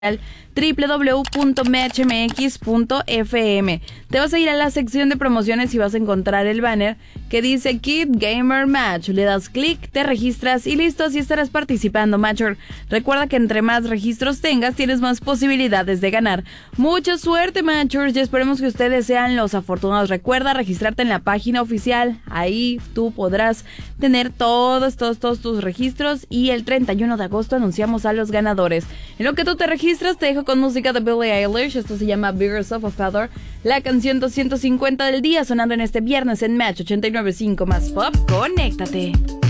www.matchmx.fm. Te vas a ir a la sección de promociones y vas a encontrar el banner que dice Kid Gamer Match. Le das clic, te registras y listo, así estarás participando, Matcher. Recuerda que entre más registros tengas, tienes más posibilidades de ganar. Mucha suerte, Matchers, y esperemos que ustedes sean los afortunados. Recuerda registrarte en la página oficial. Ahí tú podrás tener todos tus registros y el 31 de agosto anunciamos a los ganadores. En lo que tú te registras, te dejo con música de Billie Eilish. Esto se llama Bigger of a Feather, la canción 250 del día, sonando en este viernes en Match 89.5 más Pop. Conéctate.